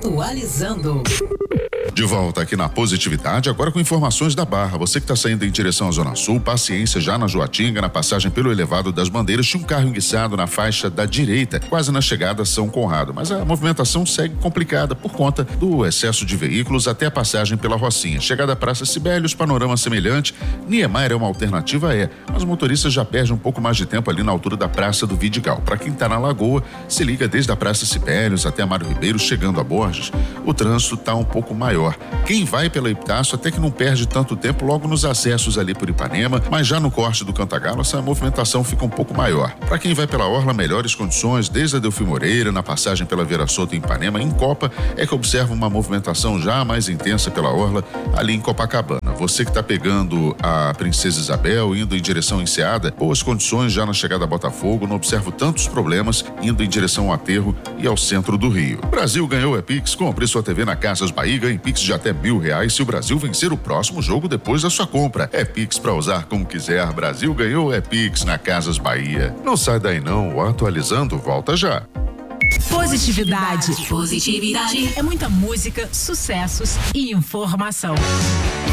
Atualizando. De volta aqui na Positividade, agora com informações da Barra. Você que está saindo em direção à Zona Sul, paciência, já na Joatinga, na passagem pelo Elevado das Bandeiras, tinha um carro enguiçado na faixa da direita, quase na chegada a São Conrado. Mas a movimentação segue complicada por conta do excesso de veículos até a passagem pela Rocinha. Chegada à Praça Sibelius, panorama semelhante. Niemeyer é uma alternativa, mas o motorista já perde um pouco mais de tempo ali na altura da Praça do Vidigal. Para quem está na Lagoa, se liga desde a Praça Sibelius até a Mário Ribeiro, chegando a Borges, o trânsito está um pouco maior. Quem vai pela Epitácio até que não perde tanto tempo logo nos acessos ali por Ipanema, mas já no corte do Cantagalo essa movimentação fica um pouco maior. Para quem vai pela Orla, melhores condições desde a Delfim Moreira, na passagem pela Vera Soto em Ipanema, em Copa é que observa uma movimentação já mais intensa pela Orla ali em Copacabana. Você que está pegando a Princesa Isabel, indo em direção à Enseada, boas condições já na chegada a Botafogo, não observo tantos problemas indo em direção ao Aterro e ao centro do Rio. O Brasil ganhou Pix, compre sua TV na Casas Bahia, ganhe Pix de até R$1.000 se o Brasil vencer o próximo jogo depois da sua compra. Pix para usar como quiser. Brasil ganhou Pix na Casas Bahia. Não sai daí não, o Atualizando volta já. Positividade é muita música, sucessos e informação.